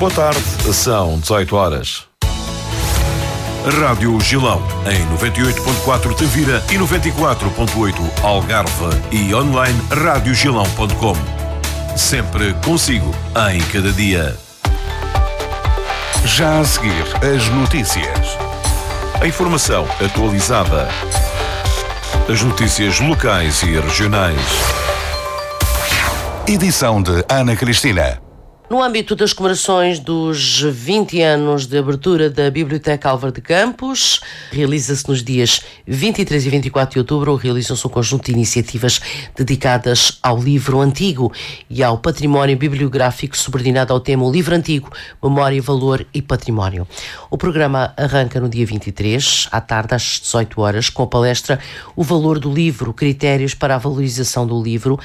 Boa tarde, são 18 horas. Rádio Gilão, em 98.4 Tavira e 94.8 Algarve e online radiogilão.com. Sempre consigo, em cada dia. Já a seguir, as notícias. A informação atualizada. As notícias locais e regionais. Edição de Ana Cristina. No âmbito das comemorações dos 20 anos de abertura da Biblioteca Álvaro de Campos, realiza-se nos dias 23 e 24 de outubro, realizam-se um conjunto de iniciativas dedicadas ao livro antigo e ao património bibliográfico subordinado ao tema O Livro Antigo, Memória, Valor e Património. O programa arranca no dia 23, à tarde, às 18 horas, com a palestra O Valor do Livro, Critérios para a Valorização do Livro,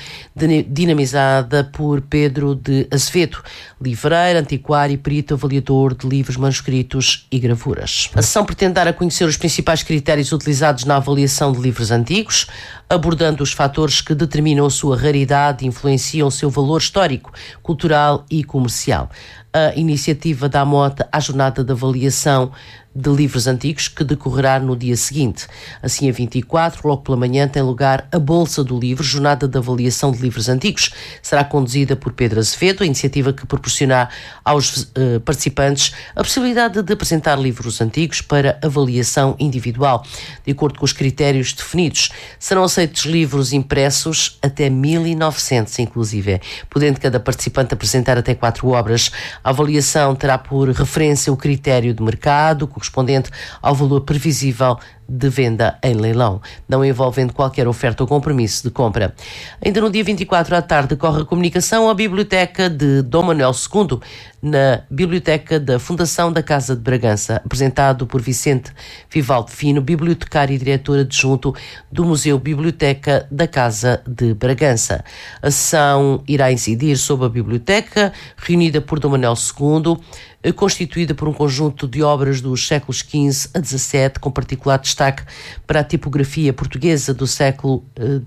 dinamizada por Pedro de Azevedo, livreiro, antiquário e perito avaliador de livros, manuscritos e gravuras. A sessão pretende dar a conhecer os principais critérios utilizados na avaliação de livros antigos, abordando os fatores que determinam a sua raridade e influenciam o seu valor histórico, cultural e comercial. A iniciativa dá mote à jornada de avaliação de livros antigos, que decorrerá no dia seguinte. Assim, a 24, logo pela manhã, tem lugar a Bolsa do Livro, jornada de avaliação de livros antigos. Será conduzida por Pedro Azevedo, a iniciativa que proporciona aos participantes a possibilidade de apresentar livros antigos para avaliação individual, de acordo com os critérios definidos. Serão aceitos livros impressos até 1900, inclusive, podendo cada participante apresentar até 4 obras. A avaliação terá por referência o critério de mercado, correspondente ao valor previsível de venda em leilão, não envolvendo qualquer oferta ou compromisso de compra. Ainda no dia 24 à tarde decorre a comunicação à Biblioteca de Dom Manuel II, na Biblioteca da Fundação da Casa de Bragança, apresentado por Vicente Vivaldo Fino, bibliotecário e diretor adjunto do Museu Biblioteca da Casa de Bragança. A sessão irá incidir sobre a biblioteca, reunida por Dom Manuel II, constituída por um conjunto de obras dos séculos XV a XVII, com particular destaque para a tipografia portuguesa do século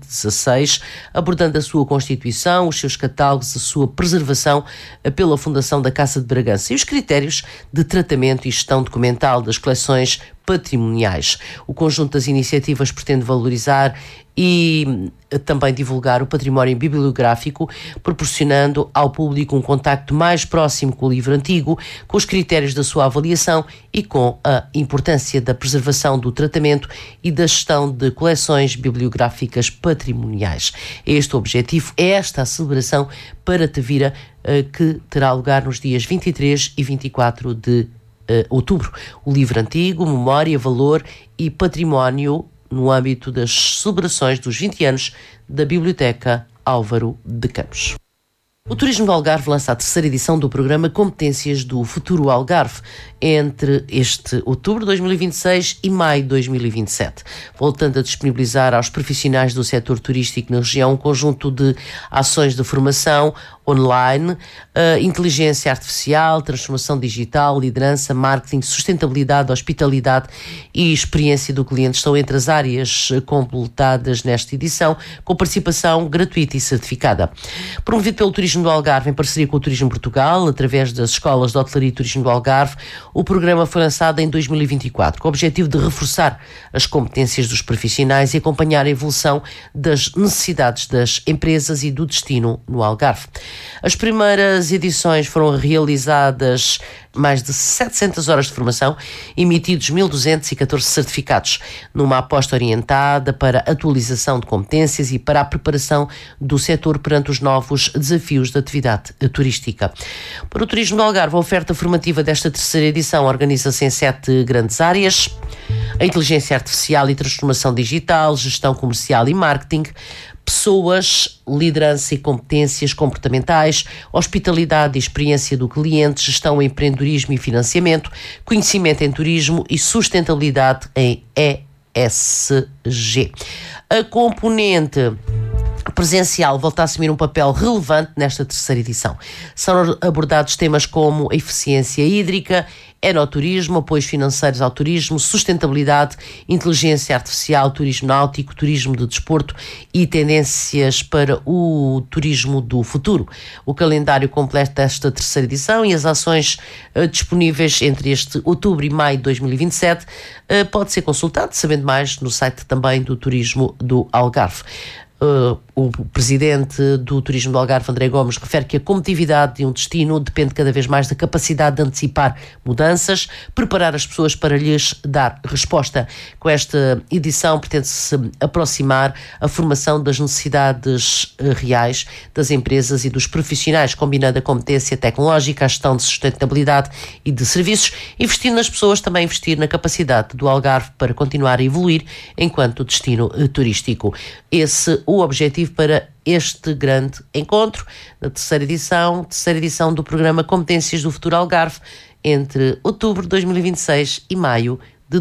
XVI, abordando a sua constituição, os seus catálogos, a sua preservação pela Fundação da Casa de Bragança e os critérios de tratamento e gestão documental das coleções patrimoniais. O conjunto das iniciativas pretende valorizar e também divulgar o património bibliográfico, proporcionando ao público um contacto mais próximo com o livro antigo, com os critérios da sua avaliação e com a importância da preservação, do tratamento e da gestão de coleções bibliográficas patrimoniais. Este o objetivo, é esta a celebração para Tavira, que terá lugar nos dias 23 e 24 de outubro. O livro antigo, memória, valor e património, no âmbito das celebrações dos 20 anos da Biblioteca Álvaro de Campos. O Turismo do Algarve lança a terceira edição do programa Competências do Futuro Algarve, entre este outubro de 2026 e maio de 2027, voltando a disponibilizar aos profissionais do setor turístico na região um conjunto de ações de formação online, inteligência artificial, transformação digital, liderança, marketing, sustentabilidade, hospitalidade e experiência do cliente estão entre as áreas completadas nesta edição, com participação gratuita e certificada. Promovido pelo Turismo do Algarve, em parceria com o Turismo Portugal, através das Escolas de Hotelaria e Turismo do Algarve, o programa foi lançado em 2024, com o objetivo de reforçar as competências dos profissionais e acompanhar a evolução das necessidades das empresas e do destino no Algarve. As primeiras edições foram realizadas mais de 700 horas de formação, emitidos 1.214 certificados, numa aposta orientada para a atualização de competências e para a preparação do setor perante os novos desafios da atividade turística. Para o Turismo do Algarve, a oferta formativa desta terceira edição organiza-se em 7 grandes áreas: a inteligência artificial e transformação digital, gestão comercial e marketing, pessoas, liderança e competências comportamentais, hospitalidade e experiência do cliente, gestão, empreendedorismo e financiamento, conhecimento em turismo e sustentabilidade em ESG. A componente presencial volta a assumir um papel relevante nesta terceira edição. São abordados temas como a eficiência hídrica, enoturismo, apoios financeiros ao turismo, sustentabilidade, inteligência artificial, turismo náutico, turismo de desporto e tendências para o turismo do futuro. O calendário completo desta terceira edição e as ações disponíveis entre este outubro e maio de 2027 pode ser consultado, sabendo mais, no site também do Turismo do Algarve. O presidente do Turismo do Algarve, André Gomes, refere que a competitividade de um destino depende cada vez mais da capacidade de antecipar mudanças, preparar as pessoas para lhes dar resposta. Com esta edição pretende-se aproximar a formação das necessidades reais das empresas e dos profissionais, combinando a competência tecnológica, a gestão de sustentabilidade e de serviços, investindo nas pessoas, também investir na capacidade do Algarve para continuar a evoluir enquanto destino turístico. Esse o objetivo para este grande encontro, na terceira edição do programa Competências do Futuro Algarve, entre outubro de 2026 e maio de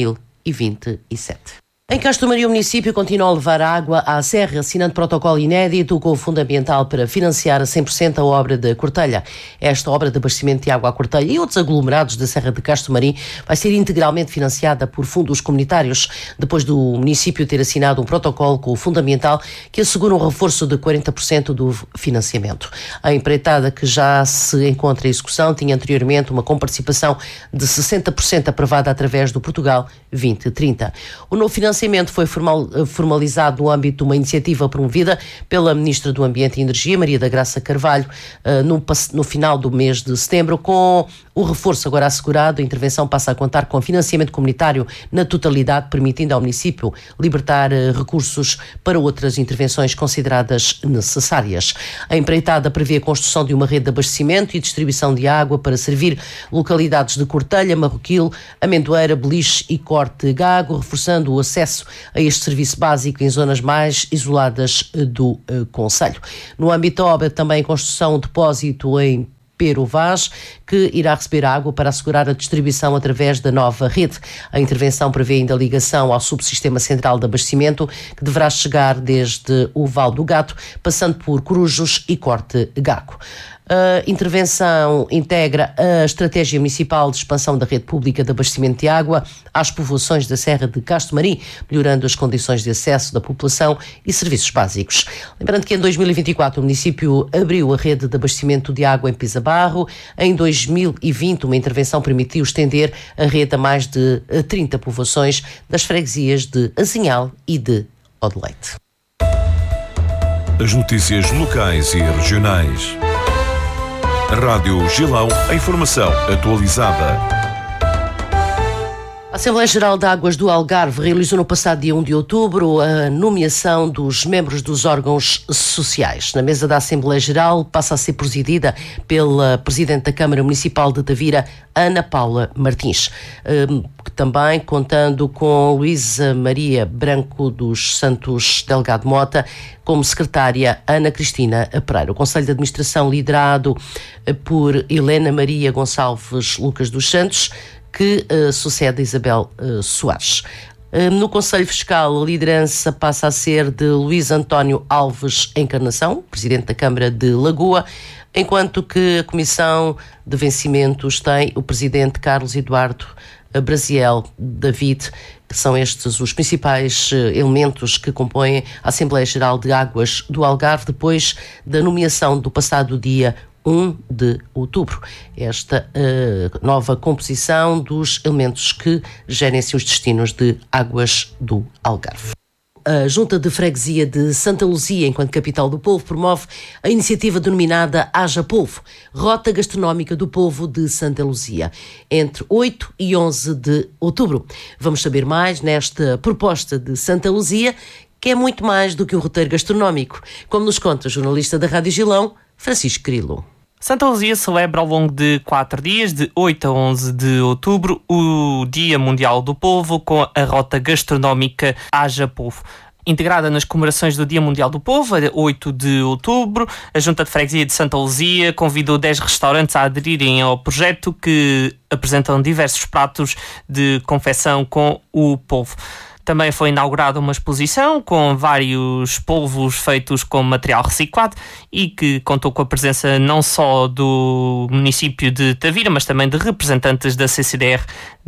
2027. Em Castro Maria, o município continua a levar água à serra, assinando protocolo inédito com o Fundo Ambiental para financiar a 100% a obra da Cortelha. Esta obra de abastecimento de água à Cortelha e outros aglomerados da Serra de Castro Marim vai ser integralmente financiada por fundos comunitários, depois do município ter assinado um protocolo com o Fundo Ambiental que assegura um reforço de 40% do financiamento. A empreitada, que já se encontra em execução, tinha anteriormente uma comparticipação de 60% aprovada através do Portugal 2030. O novo financiamento foi formalizado no âmbito de uma iniciativa promovida pela Ministra do Ambiente e Energia, Maria da Graça Carvalho, no final do mês de setembro. Com o reforço agora assegurado, a intervenção passa a contar com financiamento comunitário na totalidade, permitindo ao município libertar recursos para outras intervenções consideradas necessárias. A empreitada prevê a construção de uma rede de abastecimento e distribuição de água para servir localidades de Cortelha, Marroquil, Amendoeira, Beliche e Corte Gago, reforçando o acesso a este serviço básico em zonas mais isoladas do concelho. No âmbito da obra, também a construção de um depósito em Pero Vaz, que irá receber água para assegurar a distribuição através da nova rede. A intervenção prevê ainda a ligação ao subsistema central de abastecimento, que deverá chegar desde o Val do Gato, passando por Corujos e Corte Gago. A intervenção integra a estratégia municipal de expansão da rede pública de abastecimento de água às povoações da Serra de Castro Marim, melhorando as condições de acesso da população e serviços básicos. Lembrando que em 2024 o município abriu a rede de abastecimento de água em Pisabarro. Em 2020 uma intervenção permitiu estender a rede a mais de 30 povoações das freguesias de Azinhal e de Odeleite. As notícias locais e regionais. Rádio Gilão, a informação atualizada. A Assembleia Geral de Águas do Algarve realizou no passado dia 1 de outubro a nomeação dos membros dos órgãos sociais. Na mesa da Assembleia Geral passa a ser presidida pela Presidente da Câmara Municipal de Tavira, Ana Paula Martins, também contando com Luísa Maria Branco dos Santos Delgado Mota como secretária, Ana Cristina Pereira. O Conselho de Administração liderado por Helena Maria Gonçalves Lucas dos Santos, que sucede a Isabel Soares. No Conselho Fiscal, a liderança passa a ser de Luís António Alves Encarnação, Presidente da Câmara de Lagoa, enquanto que a Comissão de Vencimentos tem o Presidente Carlos Eduardo Brasiel David, que são estes os principais elementos que compõem a Assembleia Geral de Águas do Algarve, depois da nomeação do passado dia 1 de outubro. Esta nova composição dos elementos que gerem-se os destinos de Águas do Algarve. A Junta de Freguesia de Santa Luzia, enquanto capital do povo, promove a iniciativa denominada Haja Polvo, Rota Gastronómica do Povo de Santa Luzia, entre 8 e 11 de outubro. Vamos saber mais nesta proposta de Santa Luzia, que é muito mais do que um roteiro gastronómico, como nos conta o jornalista da Rádio Gilão, Francisco Grilo. Santa Luzia celebra ao longo de 4 dias, de 8 a 11 de outubro, o Dia Mundial do Polvo com a rota gastronómica Haja Polvo. Integrada nas comemorações do Dia Mundial do Povo, a 8 de outubro, a Junta de Freguesia de Santa Luzia convidou 10 restaurantes a aderirem ao projeto, que apresentam diversos pratos de confecção com o polvo. Também foi inaugurada uma exposição com vários polvos feitos com material reciclado e que contou com a presença não só do município de Tavira, mas também de representantes da CCDR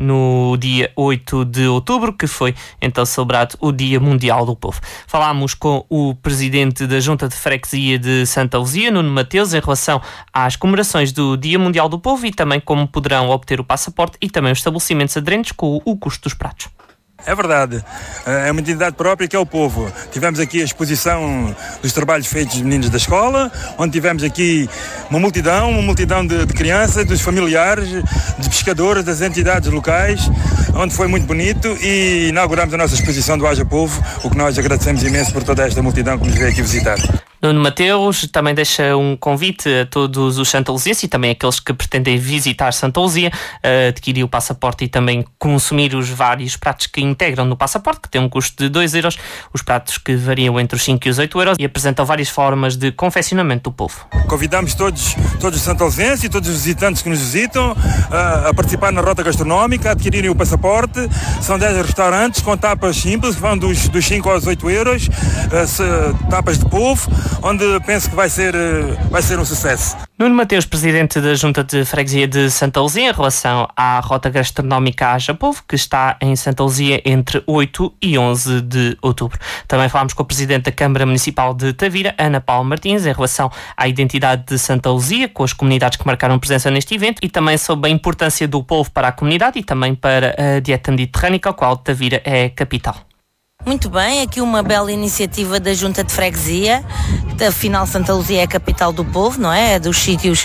no dia 8 de outubro, que foi então celebrado o Dia Mundial do Povo. Falámos com o presidente da Junta de Freguesia de Santa Luzia, Nuno Mateus, em relação às comemorações do Dia Mundial do Povo e também como poderão obter o passaporte e também os estabelecimentos aderentes com o custo dos pratos. É verdade, é uma entidade própria que é o povo. Tivemos aqui a exposição dos trabalhos feitos dos meninos da escola, onde tivemos aqui uma multidão de crianças, dos familiares, de pescadores, das entidades locais, onde foi muito bonito e inauguramos a nossa exposição do Haja Povo, o que nós agradecemos imenso por toda esta multidão que nos veio aqui visitar. Nuno Mateus também deixa um convite a todos os santaluzienses e também aqueles que pretendem visitar Santa Luzia a adquirir o passaporte e também consumir os vários pratos que integram no passaporte, que tem um custo de 2 euros, os pratos que variam entre os 5 e os 8 euros e apresentam várias formas de confeccionamento do povo. Convidamos todos os santaluzienses e todos os visitantes que nos visitam a participar na rota gastronómica, a adquirirem o passaporte. São 10 restaurantes com tapas simples, que vão dos 5 aos 8 euros, tapas de polvo, onde penso que vai ser um sucesso. Nuno Mateus, presidente da Junta de Freguesia de Santa Luzia, em relação à rota gastronómica Haja Povo, que está em Santa Luzia entre 8 e 11 de outubro. Também falámos com a presidente da Câmara Municipal de Tavira, Ana Paula Martins, em relação à identidade de Santa Luzia, com as comunidades que marcaram presença neste evento e também sobre a importância do povo para a comunidade e também para a dieta mediterrânica, ao qual Tavira é capital. Muito bem, aqui uma bela iniciativa da Junta de Freguesia. Afinal, Santa Luzia é a capital do povo, não é? É dos sítios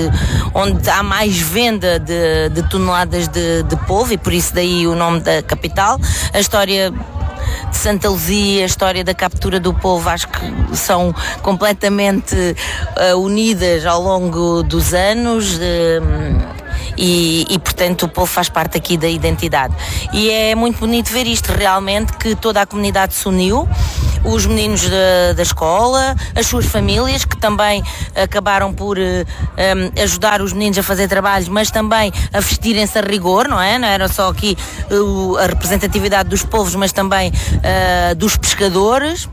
onde há mais venda de toneladas de polvo e por isso daí o nome da capital. A história de Santa Luzia, a história da captura do polvo, acho que são completamente unidas ao longo dos anos. E portanto o povo faz parte aqui da identidade e é muito bonito ver isto realmente, que toda a comunidade se uniu, os meninos da escola, as suas famílias que também acabaram por ajudar os meninos a fazer trabalhos, mas também a vestirem-se a rigor, não é? Não era só aqui a representatividade dos povos, mas também dos pescadores.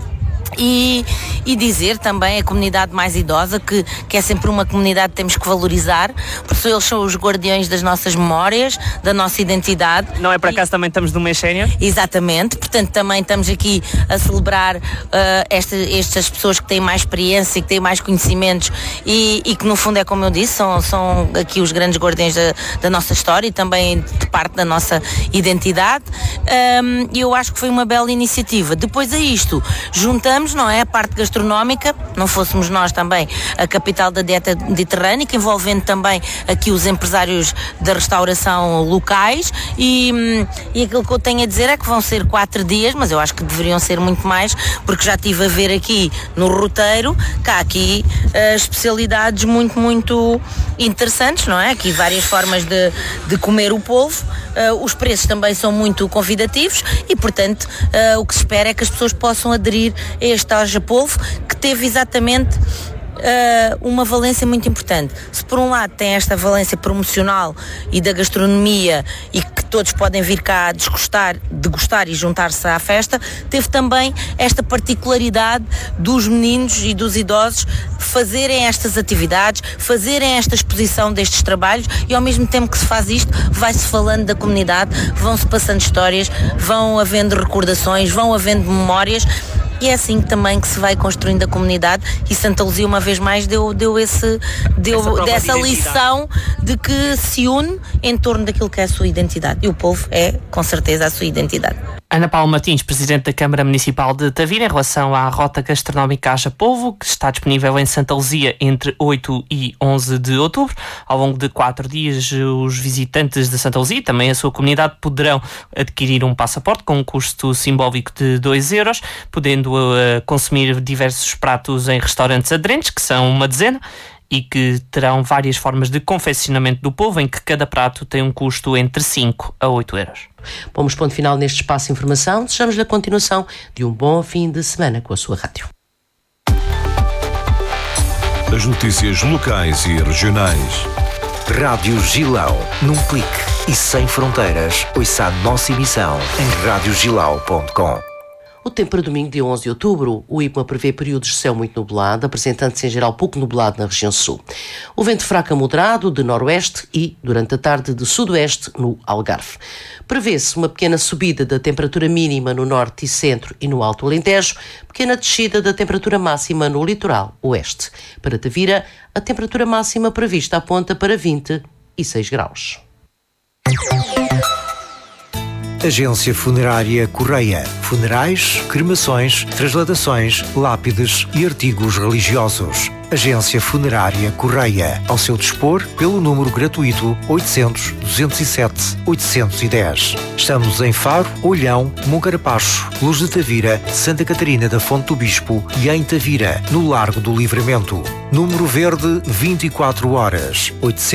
E dizer também a comunidade mais idosa que é sempre uma comunidade que temos que valorizar, porque eles são os guardiões das nossas memórias, da nossa identidade. Não é por acaso também estamos no mês sénior? Exatamente, portanto também estamos aqui a celebrar estas pessoas que têm mais experiência, que têm mais conhecimentos e que no fundo é como eu disse, são aqui os grandes guardiões da nossa história e também de parte da nossa identidade. Eu acho que foi uma bela iniciativa. Depois a isto juntamos, não é, a parte gastronómica, não fôssemos nós também a capital da dieta mediterrânica, envolvendo também aqui os empresários da restauração locais e aquilo que eu tenho a dizer é que vão ser 4 dias, mas eu acho que deveriam ser muito mais, porque já estive a ver aqui no roteiro que há aqui especialidades muito, muito interessantes, não é? Aqui várias formas de comer o polvo, os preços também são muito convidativos e portanto o que se espera é que as pessoas possam aderir a este Haja Povo, que teve exatamente uma valência muito importante. Se por um lado tem esta valência promocional e da gastronomia e que todos podem vir cá degustar e juntar-se à festa, teve também esta particularidade dos meninos e dos idosos fazerem estas atividades, fazerem esta exposição destes trabalhos e ao mesmo tempo que se faz isto, vai-se falando da comunidade, vão-se passando histórias, vão havendo recordações, vão havendo memórias. E é assim também que se vai construindo a comunidade e Santa Luzia uma vez mais deu essa lição de que se une em torno daquilo que é a sua identidade e o povo é com certeza a sua identidade. Ana Paula Martins, presidente da Câmara Municipal de Tavira, em relação à rota gastronómica Haja Povo, que está disponível em Santa Luzia entre 8 e 11 de outubro. Ao longo de 4 dias, os visitantes de Santa Luzia e também a sua comunidade poderão adquirir um passaporte com um custo simbólico de 2 euros, podendo consumir diversos pratos em restaurantes aderentes, que são uma dezena, e que terão várias formas de confeccionamento do polvo, em que cada prato tem um custo entre 5 a 8 euros. Pomos ponto final neste espaço de informação. Desejamos-lhe a continuação de um bom fim de semana com a sua rádio. As notícias locais e regionais. Rádio Gilão, num clique. e sem fronteiras. Ouça a nossa emissão em radiogilau.com. O tempo para domingo, dia 11 de outubro, o IPMA prevê períodos de céu muito nublado, apresentando-se em geral pouco nublado na região sul. O vento fraco a moderado de noroeste e, durante a tarde, de sudoeste no Algarve. Prevê-se uma pequena subida da temperatura mínima no norte e centro e no Alto Alentejo, pequena descida da temperatura máxima no litoral oeste. Para Tavira, a temperatura máxima prevista aponta para 26 graus. Agência Funerária Correia. Funerais, cremações, transladações, lápides e artigos religiosos. Agência Funerária Correia. Ao seu dispor, pelo número gratuito 800-207-810. Estamos em Faro, Olhão, Moncarapaz, Luz de Tavira, Santa Catarina da Fonte do Bispo e em Tavira, no Largo do Livramento. Número verde 24 horas.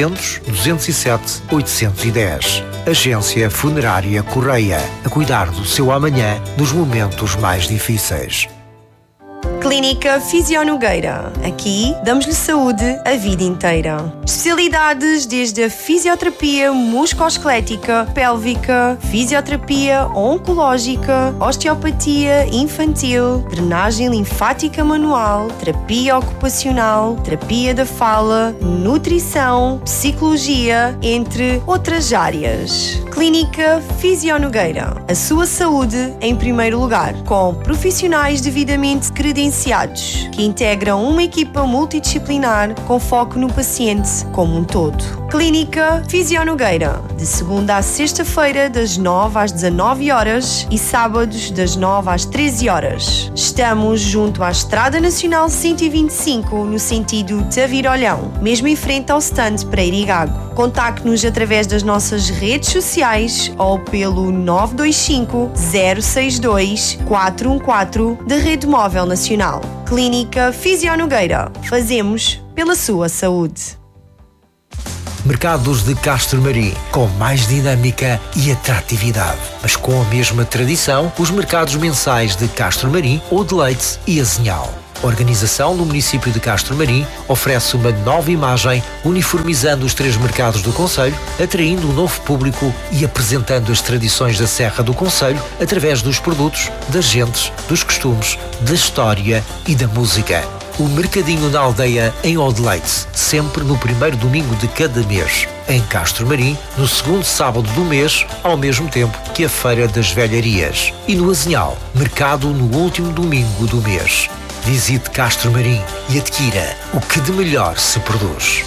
800-207-810. Agência Funerária Correia. A cuidar do seu amanhã nos momentos mais difíceis. Clínica Fisio Nogueira. Aqui damos-lhe saúde a vida inteira. Especialidades desde a fisioterapia musculoesquelética, pélvica, fisioterapia oncológica, osteopatia infantil, drenagem linfática manual, terapia ocupacional, terapia da fala, nutrição, psicologia, entre outras áreas. Clínica Fisio Nogueira. A sua saúde em primeiro lugar, com profissionais devidamente credenciados que integram uma equipa multidisciplinar com foco no paciente como um todo. Clínica Fisio Nogueira, de segunda à sexta-feira das 9 às 19 horas e sábados das 9 às 13 horas. Estamos junto à Estrada Nacional 125 no sentido Tavira-Olhão, mesmo em frente ao stand para Irigago. Contacte-nos através das nossas redes sociais ou pelo 925 062 414 da Rede Móvel Nacional. Clínica Fisio Nogueira. Fazemos pela sua saúde. Mercados de Castro Marim, com mais dinâmica e atratividade, mas com a mesma tradição, os mercados mensais de Castro Marim, Odileite e Azinhal. A organização no município de Castro Marim oferece uma nova imagem, uniformizando os 3 mercados do concelho, atraindo um novo público e apresentando as tradições da Serra do Concelho através dos produtos, das gentes, dos costumes, da história e da música. O Mercadinho na Aldeia, em Odileite, sempre no primeiro domingo de cada mês. Em Castro Marim, no segundo sábado do mês, ao mesmo tempo que a Feira das Velharias. E no Azinhal, mercado no último domingo do mês. Visite Castro Marim e adquira o que de melhor se produz.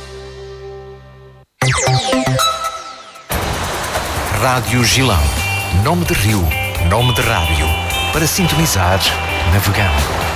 Rádio Gilão. Nome de rio, nome de rádio. Para sintonizar, navegando.